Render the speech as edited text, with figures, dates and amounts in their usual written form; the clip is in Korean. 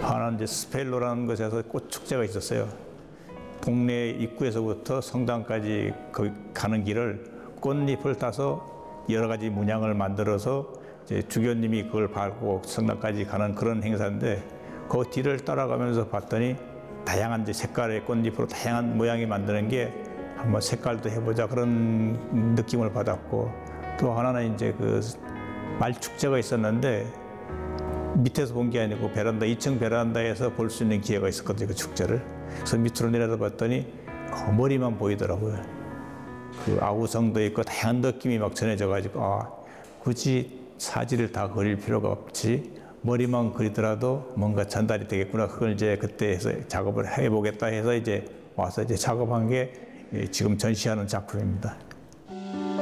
하나는 이제 스펠로라는 곳에서 꽃 축제가 있었어요. 동네 입구에서부터 성당까지 거기 가는 길을 꽃잎을 따서 여러 가지 문양을 만들어서 이제 주교님이 그걸 밟고 성당까지 가는 그런 행사인데 그 뒤를 따라가면서 봤더니 다양한 이제 색깔의 꽃잎으로 다양한 모양이 만드는 게 한번 색깔도 해보자 그런 느낌을 받았고, 또 하나는 이제 그 말축제가 있었는데 밑에서 본 게 아니고 베란다 2층 베란다에서 볼 수 있는 기회가 있었거든요, 그 축제를. 그래서 밑으로 내려다 봤더니 거머리만 보이더라고요. 그 아우성도 있고 다양한 느낌이 막 전해져 가지고 굳이 사지를 다 그릴 필요가 없지, 머리만 그리더라도 뭔가 전달이 되겠구나. 그걸 이제 그때 해서 작업을 해보겠다 해서 이제 와서 이제 작업한 게 지금 전시하는 작품입니다.